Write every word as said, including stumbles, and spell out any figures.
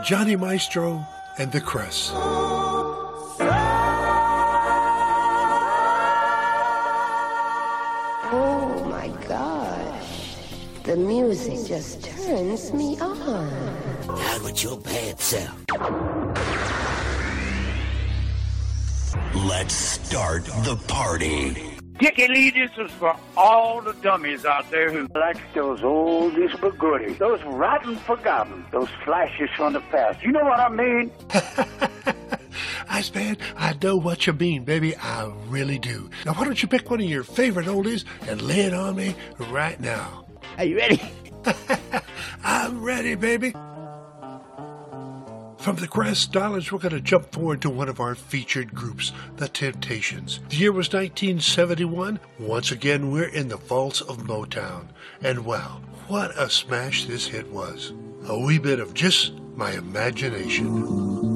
Johnny Maestro and the Cress. Oh my gosh, the music just turns me on. Not with your bad self. Let's start the party. Dick Allegiance is for all the dummies out there who like those oldies but goodies, those rotten forgotten, those flashes from the past. You know what I mean? Iceman, I know what you mean, baby. I really do. Now, why don't you pick one of your favorite oldies and lay it on me right now? Are you ready? I'm ready, baby. From the Cress Dollars, we're going to jump forward to one of our featured groups, The Temptations. The year was nineteen seventy-one. Once again, we're in the vaults of Motown. And wow, what a smash this hit was. A wee bit of just my imagination.